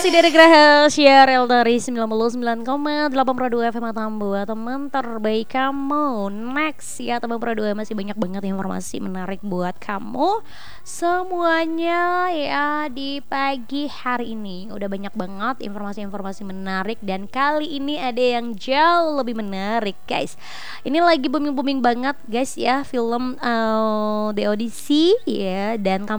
masih dari Graha Siarel dari 99,8 Pro 2 FM Tambu, teman terbaik kamu. Next ya teman Pro 2, masih banyak banget informasi menarik buat kamu semuanya ya di pagi hari ini. Udah banyak banget informasi-informasi menarik, dan kali ini ada yang jauh lebih menarik guys. Ini lagi booming-booming banget guys ya, film The Odyssey ya, dan